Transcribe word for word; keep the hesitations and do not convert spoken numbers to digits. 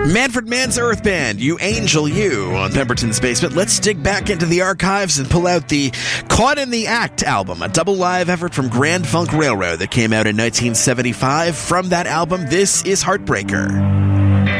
Manfred Mann's Earth Band, You Angel You, on Pemberton's Basement. Let's dig back into the archives and pull out the Caught in the Act album, a double live effort from Grand Funk Railroad that came out in nineteen seventy-five. From that album, this is Heartbreaker.